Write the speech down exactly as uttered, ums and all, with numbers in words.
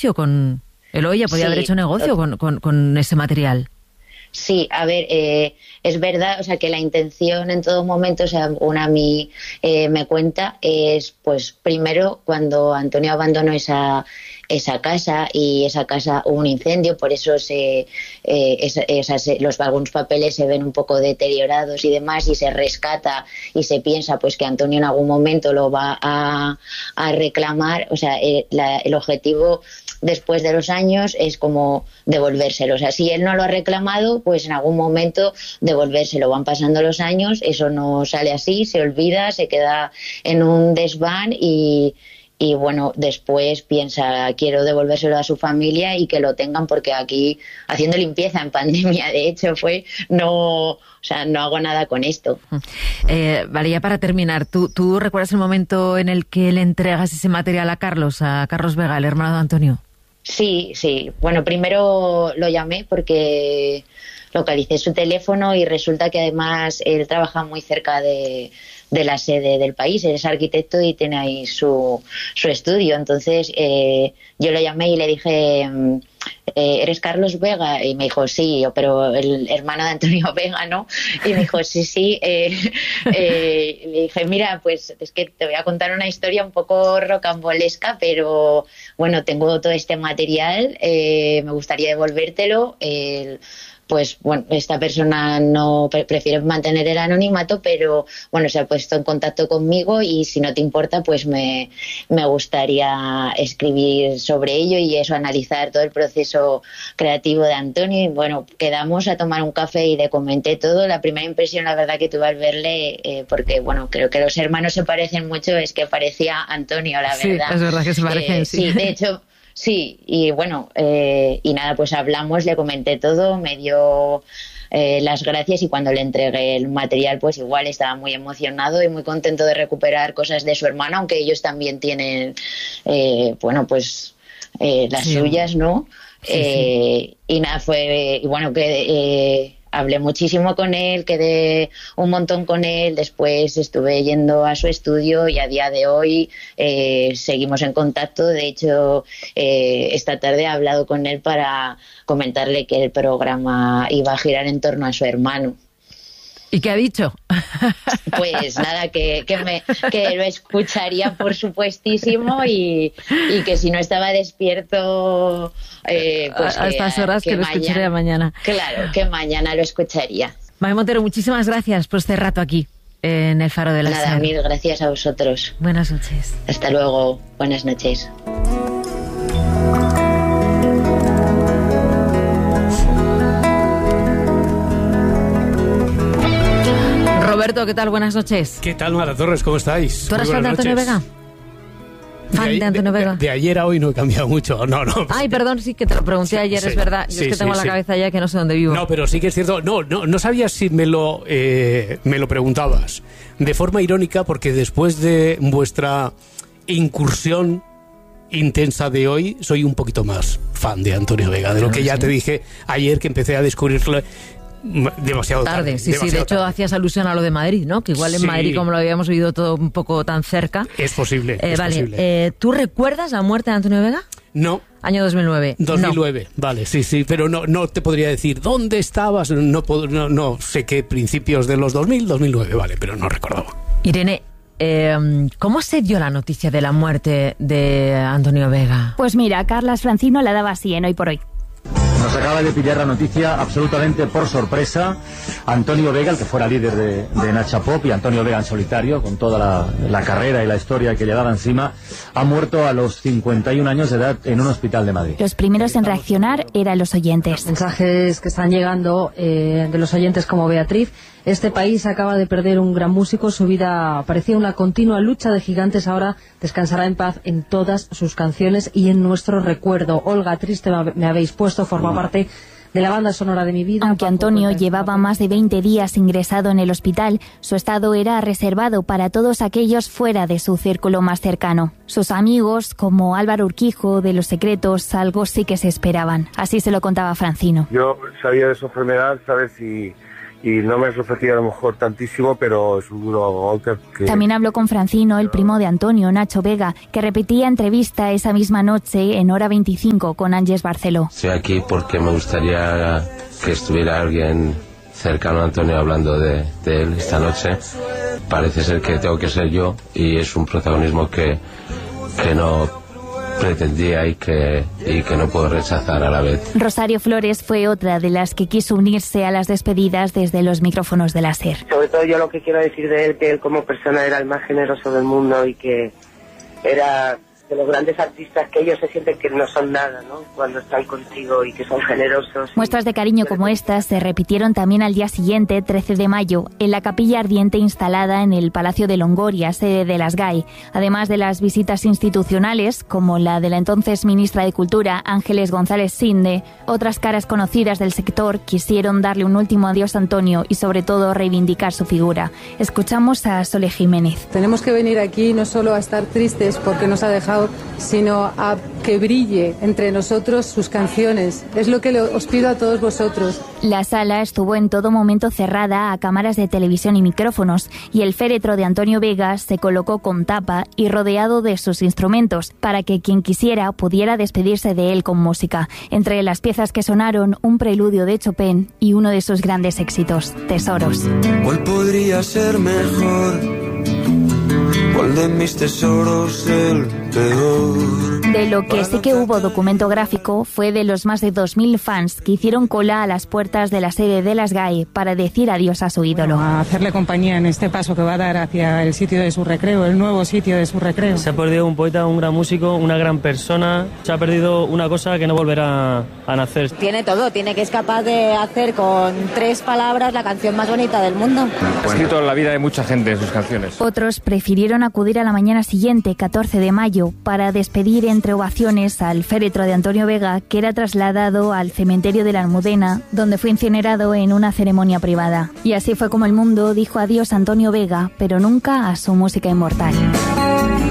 negocio con... Eloy podía sí, haber hecho negocio con, con, con ese material. Sí, a ver, eh, es verdad, o sea, que la intención en todo momento, o sea, una a mí eh, me cuenta, es pues primero cuando Antonio abandonó esa esa casa y esa casa hubo un incendio, por eso se, eh, esa, esas, los algunos papeles se ven un poco deteriorados y demás, y se rescata y se piensa pues que Antonio en algún momento lo va a, a reclamar, o sea, eh, la, el objetivo después de los años es como devolvérselo, o sea, si él no lo ha reclamado, pues en algún momento devolvérselo. Van pasando los años, eso no sale así, se olvida, se queda en un desván y Y bueno, después piensa, quiero devolvérselo a su familia y que lo tengan, porque aquí haciendo limpieza en pandemia, de hecho, fue no, o sea, no hago nada con esto. Eh, vale, ya para terminar, ¿tú, ¿tú recuerdas el momento en el que le entregas ese material a Carlos, a Carlos Vega, el hermano de Antonio? Sí, sí. Bueno, primero lo llamé porque localicé su teléfono y resulta que además él trabaja muy cerca de, de la sede del país, él es arquitecto y tiene ahí su, su estudio. Entonces eh, yo lo llamé y le dije, eh, ¿eres Carlos Vega? Y me dijo, sí, pero el hermano de Antonio Vega, ¿no? Y me dijo, sí, sí. Eh, eh, le dije, mira, pues es que te voy a contar una historia un poco rocambolesca, pero bueno, tengo todo este material, eh, me gustaría devolvértelo. Eh, pues bueno, esta persona no prefiere mantener el anonimato, pero bueno, se ha puesto en contacto conmigo y si no te importa, pues me, me gustaría escribir sobre ello y eso, analizar todo el proceso creativo de Antonio. Y bueno, quedamos a tomar un café y le comenté todo. La primera impresión, la verdad, que tuve al verle, eh, porque bueno, creo que los hermanos se parecen mucho, es que parecía Antonio, la verdad. Sí, es verdad que se parecen, eh, sí. Sí, de hecho... Sí, y bueno, eh, y nada, pues hablamos, le comenté todo, me dio eh, las gracias y cuando le entregué el material, pues igual estaba muy emocionado y muy contento de recuperar cosas de su hermana, aunque ellos también tienen, eh, bueno, pues eh, las sí. suyas, ¿no? Sí, eh, sí. Y nada, fue, y bueno, que... Eh, hablé muchísimo con él, quedé un montón con él, después estuve yendo a su estudio y a día de hoy eh, seguimos en contacto. De hecho, eh, esta tarde he hablado con él para comentarle que el programa iba a girar en torno a su hermano. ¿Y qué ha dicho? Pues nada, que, que, me, que lo escucharía por supuestísimo y, y que si no estaba despierto... Eh, pues a, a estas horas que, que lo mañana, escucharía mañana. Claro, que mañana lo escucharía. Mari Montero, muchísimas gracias por este rato aquí en el Faro de la Nada, mil gracias a vosotros. Buenas noches. Hasta luego, buenas noches. Roberto, ¿qué tal? Buenas noches. ¿Qué tal, Mara Torres? ¿Cómo estáis? ¿Tú eres fan de Antonio Vega? ¿Fan de, de Antonio Vega? De, de ayer a hoy no he cambiado mucho. No, no. Ay, perdón, sí que te lo pregunté sí, ayer, sí, es verdad. Yo sí, es que tengo sí, la sí. cabeza ya que no sé dónde vivo. No, pero sí que es cierto. No, no, no sabía si me lo, eh, me lo preguntabas. De forma irónica, porque después de vuestra incursión intensa de hoy, soy un poquito más fan de Antonio Vega. De lo que ya te dije ayer, que empecé a descubrirlo demasiado tarde. tarde sí, demasiado sí, de hecho tarde. Hacías alusión a lo de Madrid, ¿no? Que igual en sí. Madrid, como lo habíamos oído todo un poco tan cerca. Es posible, eh, es vale. posible. Eh, ¿Tú recuerdas la muerte de Antonio Vega? No. Año dos mil nueve. dos mil nueve, no. Vale, sí, sí, pero no, no te podría decir dónde estabas, no, no, no sé qué principios de los dos mil, dos mil nueve, vale, pero no recordaba. Irene, eh, ¿cómo se dio la noticia de la muerte de Antonio Vega? Pues mira, Carlas Francino la daba así en Hoy por Hoy. Nos acaba de pillar la noticia absolutamente por sorpresa. Antonio Vega, el que fuera líder de, de Nacha Pop, y Antonio Vega en solitario, con toda la, la carrera y la historia que llevaba encima, ha muerto a los cincuenta y un años de edad en un hospital de Madrid. Los primeros en reaccionar eran los oyentes. Los mensajes que están llegando eh, de los oyentes como Beatriz. Este país acaba de perder un gran músico, su vida parecía una continua lucha de gigantes, ahora descansará en paz en todas sus canciones y en nuestro recuerdo. Olga, triste me habéis puesto, forma parte de la banda sonora de mi vida. Aunque Antonio llevaba más de veinte días ingresado en el hospital, su estado era reservado para todos aquellos fuera de su círculo más cercano. Sus amigos, como Álvaro Urquijo, de Los Secretos, algo sí que se esperaban. Así se lo contaba Francino. Yo sabía de su enfermedad, ¿sabes? Y... y no me has ofrecido a lo mejor tantísimo, pero es un duro golpe que... También habló con Francino, el primo de Antonio, Nacho Vega, que repetía entrevista esa misma noche en Hora veinticinco con Ángeles Barceló. Estoy aquí porque me gustaría que estuviera alguien cercano a Antonio hablando de, de él esta noche. Parece ser que tengo que ser yo y es un protagonismo que, que no pretendía y que, y que no puedo rechazar a la vez. Rosario Flores fue otra de las que quiso unirse a las despedidas desde los micrófonos de la SER. Sobre todo yo lo que quiero decir de él, que él como persona era el más generoso del mundo y que era de los grandes artistas que ellos se sienten que no son nada, ¿no? Cuando están contigo y que son generosos. Muestras de cariño como estas se repitieron también al día siguiente, trece de mayo, en la capilla ardiente instalada en el Palacio de Longoria, sede de las G A E. Además de las visitas institucionales, como la de la entonces ministra de Cultura, Ángeles González Sinde, otras caras conocidas del sector quisieron darle un último adiós a Antonio y sobre todo reivindicar su figura. Escuchamos a Sole Jiménez. Tenemos que venir aquí no solo a estar tristes porque nos ha dejado, sino a que brille entre nosotros sus canciones. Es lo que os pido a todos vosotros. La sala estuvo en todo momento cerrada a cámaras de televisión y micrófonos, y el féretro de Antonio Vega se colocó con tapa y rodeado de sus instrumentos, para que quien quisiera pudiera despedirse de él con música. Entre las piezas que sonaron, un preludio de Chopin y uno de sus grandes éxitos, Tesoros. ¿Cuál podría ser mejor? ¿Cuál de mis tesoros el peor? De lo que sí que hubo documento gráfico fue de los más de dos mil fans que hicieron cola a las puertas de la sede de las G A E para decir adiós a su ídolo. A hacerle compañía en este paso que va a dar hacia el sitio de su recreo, el nuevo sitio de su recreo. Se ha perdido un poeta, un gran músico, una gran persona. Se ha perdido una cosa que no volverá a nacer. Tiene todo, tiene que es capaz de hacer con tres palabras la canción más bonita del mundo. Ha escrito la vida de mucha gente en sus canciones. Otros prefirieron acudir a la mañana siguiente, catorce de mayo, para despedir entre ovaciones al féretro de Antonio Vega, que era trasladado al cementerio de la Almudena, donde fue incinerado en una ceremonia privada. Y así fue como el mundo dijo adiós a Antonio Vega, pero nunca a su música inmortal.